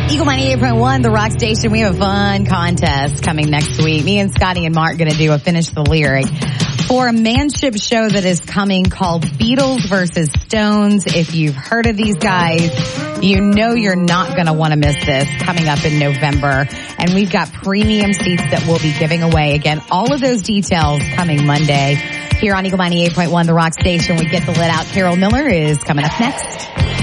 Eagle 98.1, the Rock Station. We have a fun contest coming next week. Me and Scotty and Mark going to do a Finish the Lyric for a manship show that is coming called Beatles versus Stones. If you've heard of these guys, you know you're not going to want to miss this, coming up in November. And we've got premium seats that we'll be giving away. Again, all of those details coming Monday here on Eagle 98.1, the Rock Station. We get the lit out. Carol Miller is coming up next.